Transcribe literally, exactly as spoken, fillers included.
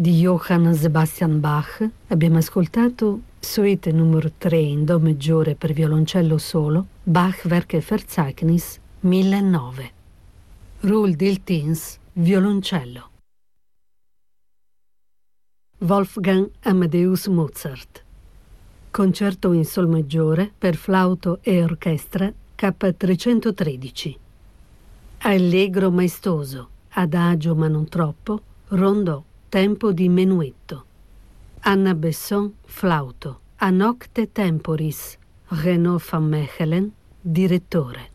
di Johann Sebastian Bach abbiamo ascoltato Suite numero tre in Do maggiore per violoncello solo, Bach Werkverzeichnis millenovecento. Ruhl Dilthins, violoncello. Wolfgang Amadeus Mozart. Concerto in Sol maggiore per flauto e orchestra K trecentotredici. Allegro maestoso, adagio ma non troppo, rondò, tempo di menuetto. Anna Besson, flauto, A nocte temporis, Renaud van Mechelen, direttore.